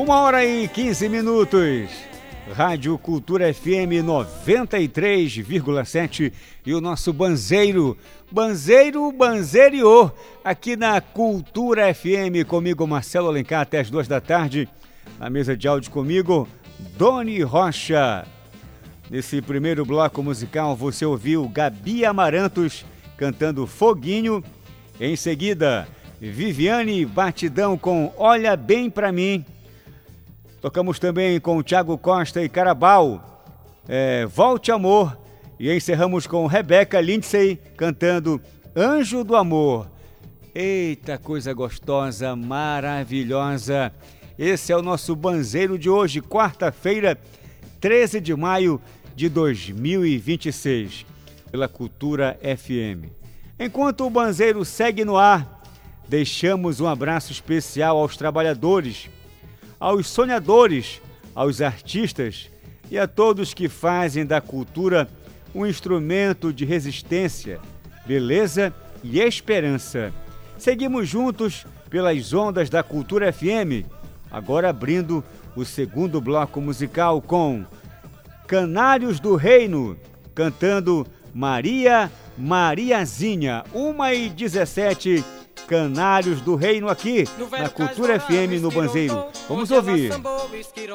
1h15. Rádio Cultura FM 93,7 e o nosso Banzeiro, aqui na Cultura FM, comigo Marcelo Alencar até as 2 da tarde, na mesa de áudio comigo, Doni Rocha. Nesse primeiro bloco musical você ouviu Gabi Amarantos cantando Foguinho, em seguida Viviane Batidão com Olha Bem Pra Mim. Tocamos também com Thiago Costa e Carabal, Volte Amor. E encerramos com Rebeca Lindsay cantando Anjo do Amor. Eita, coisa gostosa, maravilhosa. Esse é o nosso Banzeiro de hoje, quarta-feira, 13 de maio de 2026, pela Cultura FM. Enquanto o Banzeiro segue no ar, deixamos um abraço especial aos trabalhadores, aos sonhadores, aos artistas e a todos que fazem da cultura um instrumento de resistência, beleza e esperança. Seguimos juntos pelas ondas da Cultura FM, agora abrindo o segundo bloco musical com Canários do Reino, cantando Mariazinha, 1h17, Canários do Reino aqui na Cultura FM no Banzeiro. Vamos ouvir.